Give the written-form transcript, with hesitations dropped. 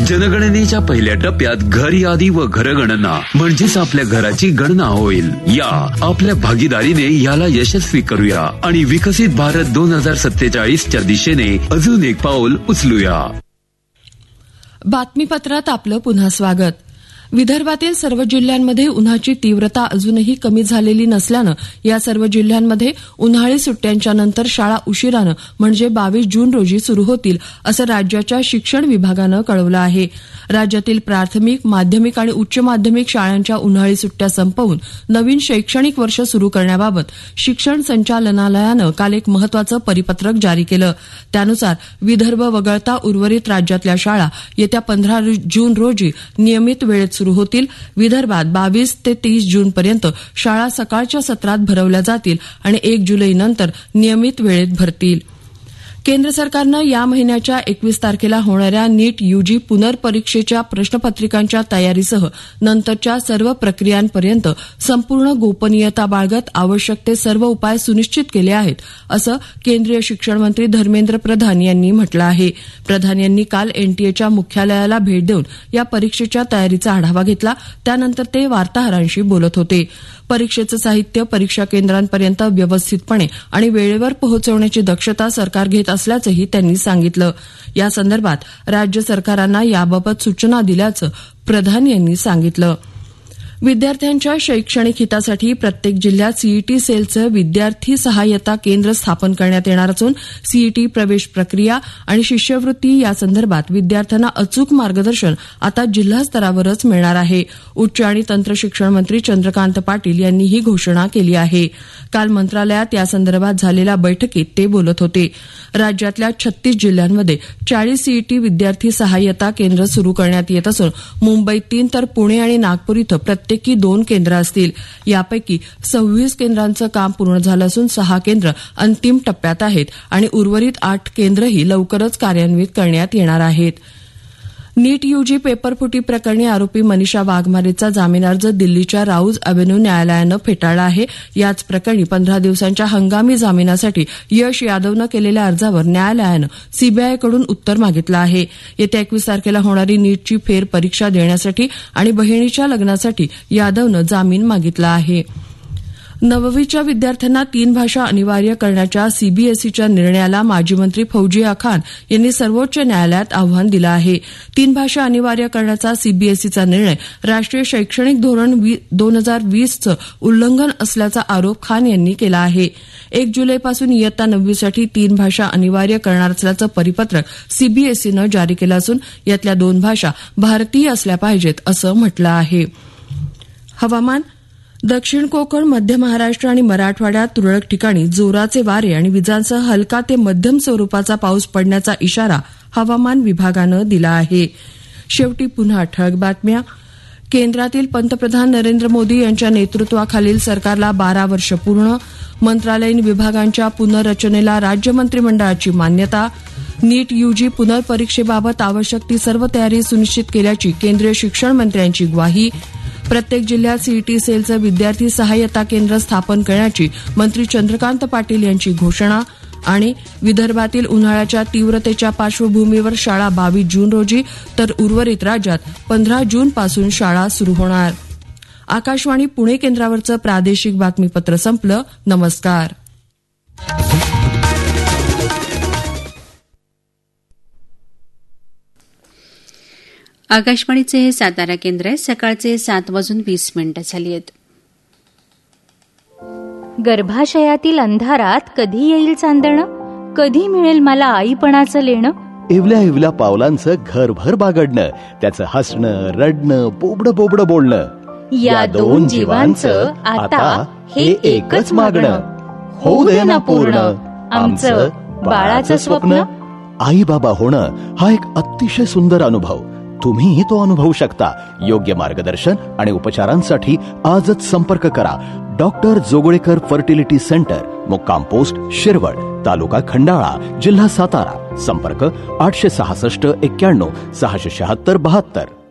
जनगणनेच्या पहिल्या टप्प्यात घर यादी व घरगणना म्हणजेच आपल्या घराची गणना होईल. या आपल्या भागीदारीने याला यशस्वी करूया आणि विकसित भारत 2047च्या दिशेने अजून एक पाऊल उचलूया. बातमीपत्रात आपलं पुन्हा स्वागत. विदर्भातील सर्व जिल्ह्यांमध्ये उन्हाची तीव्रता अजूनही कमी झालेली नसल्यानं या सर्व जिल्ह्यांमध्ये उन्हाळी सुट्ट्यांच्या नंतर शाळा उशिरानं म्हणजे 22 जून रोजी सुरू होतील असं राज्याच्या शिक्षण विभागानं कळवलं आहे. राज्यातील प्राथमिक, माध्यमिक आणि उच्च माध्यमिक शाळांच्या उन्हाळी सुट्ट्या संपवून नवीन शैक्षणिक वर्ष सुरू करण्याबाबत शिक्षण संचालनालयानं काल एक महत्वाचं परिपत्रक जारी केलं. त्यानुसार विदर्भ वगळता उर्वरित राज्यातल्या शाळा येत्या 15 जून रोजी नियमित वेळेत सुरू होतील. विदर्भात 22 ते 30 जूनपर्यंत शाळा सकाळच्या सत्रात भरवल्या जातील आणि 1 जुलैनंतर नियमित वेळेत भरतील. केंद्र सरकारनं या महिन्याच्या 21 तारखेला होणाऱ्या नीट यूजी पुनर्परीक्षेच्या प्रश्नपत्रिकांच्या तयारीसह नंतरच्या सर्व प्रक्रियांपर्यंत संपूर्ण गोपनीयता बाळगत आवश्यक ते सर्व उपाय सुनिश्चित केले आहेत असं केंद्रीय शिक्षण मंत्री धर्मेंद्र प्रधान यांनी म्हटलं आहे. प्रधान यांनी काल एनटीएच्या मुख्यालयाला भेट देऊन या परीक्षेच्या तयारीचा आढावा घेतला. त्यानंतर ते वार्ताहरांशी बोलत होते. परीक्षेचं साहित्य परीक्षा केंद्रांपर्यंत व्यवस्थितपणे आणि वेळेवर पोहोचवण्याची दक्षता सरकार घेत असल्याचंही त्यांनी सांगितलं. यासंदर्भात राज्य सरकारांना याबाबत सूचना दिल्याचं प्रधान यांनी सांगितलं. विद्यार्थ्यांच्या शैक्षणिक हितासाठी प्रत्येक जिल्ह्यात सीईटी सेलचं विद्यार्थी सहाय्यता केंद्र स्थापन करण्यात येणार असून सीईटी प्रवेश प्रक्रिया आणि शिष्यवृत्ती यासंदर्भात विद्यार्थ्यांना अचूक मार्गदर्शन आता जिल्हास्तरावरच मिळणार आहे. उच्च आणि तंत्र शिक्षण मंत्री चंद्रकांत पाटील यांनी ही घोषणा केली आहे. काल मंत्रालयात यासंदर्भात झालेल्या बैठकीत ते बोलत होते. राज्यातल्या 36 जिल्ह्यांमध्ये 40 सीईटी विद्यार्थी सहाय्यता केंद्र सुरू करण्यात येत असून मुंबईत 3 तर पुणे आणि नागपूर इथं प्रत्येकी 2 केंद्र असतील. यापैकी 26 केंद्रांचं काम पूर्ण झालं असून 6 केंद्र अंतिम टप्प्यात आहेत आणि उर्वरित 8 केंद्रही लवकरच कार्यान्वित करण्यात येणार आहेत. नीट यूजी पेपरफुटी प्रकरणी आरोपी मनीषा वाघमारेचा जामीन अर्ज दिल्लीच्या राऊज अव्हेन्यू न्यायालयानं फेटाळला आहे. याच प्रकरणी 15 दिवसांच्या हंगामी जामिनासाठी यश यादवनं केलेल्या अर्जावर न्यायालयानं सीबीआयकडून उत्तर मागितलं आहे. येत्या 21 तारखेला होणारी नीटची फेरपरीक्षा देण्यासाठी आणि बहिणीच्या लग्नासाठी यादवनं जामीन मागितला आहे. 9वीच्या विद्यार्थ्यांना 3 भाषा अनिवार्य करण्याच्या सीबीएसईच्या निर्णयाला माजी मंत्री फौजिया खान यांनी सर्वोच्च न्यायालयात आव्हान दिलं आहे. 3 भाषा अनिवार्य करण्याचा सीबीएसईचा निर्णय राष्ट्रीय शैक्षणिक धोरण 2020चं उल्लंघन असल्याचा आरोप खान यांनी केला आहे. 1 जुलैपासून इयत्ता 9वीसाठी 3 भाषा अनिवार्य करणार असल्याचं परिपत्रक सीबीएसईनं जारी केलं असून यातल्या 2 भाषा भारतीय असल्या पाहिजेत असं म्हटलं आहे. हवामान. दक्षिण कोकण, मध्य महाराष्ट्र आणि मराठवाड्यात तुरळक ठिकाणी जोराचे वारे आणि विजांसह हलका ते मध्यम स्वरूपाचा पाऊस पडण्याचा इशारा हवामान विभागानं दिला आहे. शेवटी पुन्हा ठळक बातम्या. केंद्रातील पंतप्रधान नरेंद्र मोदी यांच्या नेतृत्वाखालील सरकारला 12 वर्ष पूर्ण. मंत्रालयीन विभागांच्या पुनर्रचनेला राज्य मंत्रिमंडळाची मान्यता. नीट यूजी पुनर्परीक्षेबाबत आवश्यक ती सर्व तयारी सुनिश्चित केल्याची केंद्रीय शिक्षण मंत्र्यांची ग्वाही. प्रत्येक जिल्ह्यात सीईटी सेलचं विद्यार्थी सहाय्यता केंद्र स्थापन करण्याची मंत्री चंद्रकांत पाटील यांची घोषणा. आणि विदर्भातील उन्हाळ्याच्या तीव्रतेच्या पार्श्वभूमीवर शाळा 22 जून रोजी तर उर्वरित राज्यात 15 जूनपासून शाळा सुरू होणार. आकाशवाणी पुणे केंद्रावरचं प्रादेशिक बातमीपत्र संपलं. नमस्कार. आकाशवाणीचे हे सातारा केंद्र आहे. सकाळचे 7:20 झाली आहेत. गर्भाशयातील अंधारात कधी येईल चांदणं, कधी मिळेल मला आईपणाचं लेणं. इवल्या इवल्या पावलांचं घरभर बागडणं, त्याचं हसणं, रडणं, बोबडं बोबडं बोलणं. या 2 जीवांचं आता हे एकच मागणं. होऊ दे ना पूर्ण आमचं बाळाचं स्वप्न. आई बाबा होणं हा एक अतिशय सुंदर अनुभव. तुम्हीही तो अनुभवू शकता. योग्य मार्गदर्शन आणि उपचारांसाठी आजच संपर्क करा. डॉक्टर जोगळेकर फर्टिलिटी सेंटर, मुक्काम पोस्ट शिरवळ, तालुका खंडाळा, जिल्हा सातारा. संपर्क 866 91 676 72.